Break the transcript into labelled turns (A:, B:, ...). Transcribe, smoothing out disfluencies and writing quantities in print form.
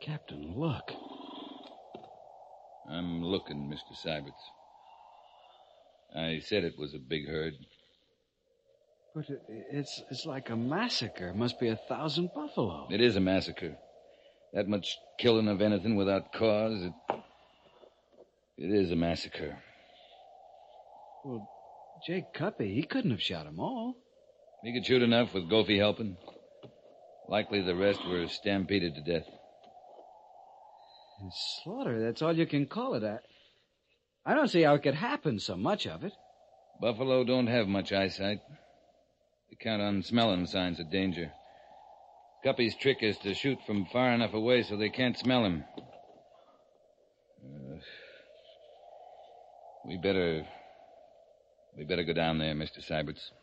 A: Captain, look.
B: I'm looking, Mr. Syberts. I said it was a big herd.
A: But it's like a massacre. Must be 1,000 buffalo.
B: It is a massacre. That much killing of anything without cause, it is a massacre.
A: Well, Jake Cuppy, he couldn't have shot them all.
B: He could shoot enough with Goofy helping. Likely the rest were stampeded to death.
A: Slaughter, that's all you can call it. I don't see how it could happen, so much of it.
B: Buffalo don't have much eyesight. They count on smelling signs of danger. Guppy's trick is to shoot from far enough away so they can't smell him. We better go down there, Mr. Syberts.